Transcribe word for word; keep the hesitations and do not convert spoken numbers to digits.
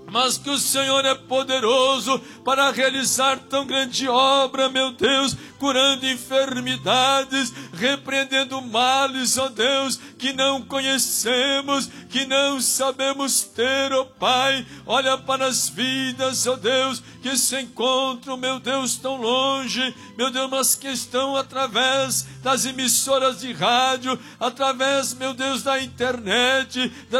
mas que o Senhor é poderoso para realizar tão grande obra, meu Deus, curando enfermidades, repreendendo males, ó Deus, que não conhecemos, que não sabemos ter, ó Pai. Olha para as vidas, ó Deus, que se encontram, meu Deus, tão longe, meu Deus, mas que estão através das emissoras de rádio, através, meu Deus, da internet, das